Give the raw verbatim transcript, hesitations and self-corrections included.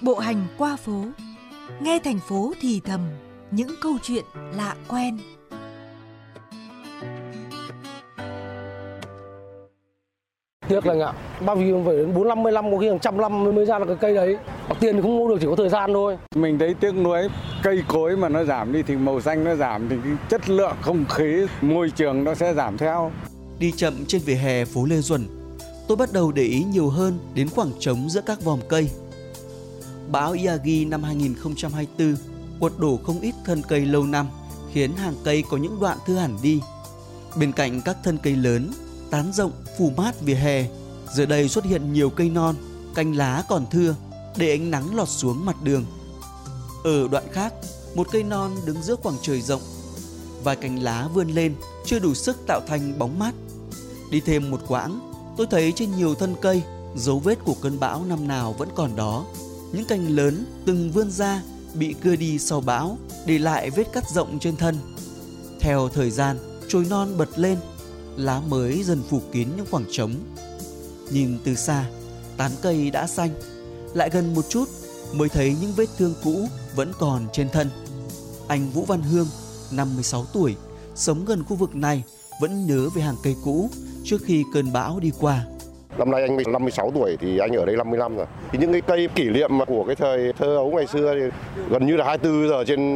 Bộ hành qua phố, nghe thành phố thì thầm những câu chuyện lạ quen. Tiếc là ạ, bao nhiêu phải đến bốn năm mươi năm, có khi hàng trăm năm mới ra được cái cây đấy. Hoặc tiền thì không mua được, chỉ có thời gian thôi. Mình thấy tiếc nuối, cây cối mà nó giảm đi thì màu xanh nó giảm thì cái chất lượng không khí, môi trường nó sẽ giảm theo. Đi chậm trên vỉa hè phố Lê Duẩn, tôi bắt đầu để ý nhiều hơn đến khoảng trống giữa các vòm cây. Bão Yagi năm hai nghìn không trăm hai mươi tư quật đổ không ít thân cây lâu năm, khiến hàng cây có những đoạn thưa hẳn đi. Bên cạnh các thân cây lớn, tán rộng, phủ mát vỉa hè, giờ đây xuất hiện nhiều cây non, cành lá còn thưa, để ánh nắng lọt xuống mặt đường. Ở đoạn khác, một cây non đứng giữa khoảng trời rộng, vài cành lá vươn lên, chưa đủ sức tạo thành bóng mát. Đi thêm một quãng, tôi thấy trên nhiều thân cây, dấu vết của cơn bão năm nào vẫn còn đó. Những cành lớn từng vươn ra, bị cưa đi sau bão, để lại vết cắt rộng trên thân. Theo thời gian, chồi non bật lên, lá mới dần phủ kín những khoảng trống. Nhìn từ xa, tán cây đã xanh, lại gần một chút mới thấy những vết thương cũ vẫn còn trên thân. Anh Vũ Văn Hương, năm mươi sáu tuổi, sống gần khu vực này, vẫn nhớ về hàng cây cũ trước khi cơn bão đi qua. Năm nay anh năm mươi sáu tuổi thì anh ở đây năm mươi năm rồi. Thì những cái cây kỷ niệm của cái thời thơ ấu ngày xưa thì gần như là hai mươi bốn giờ trên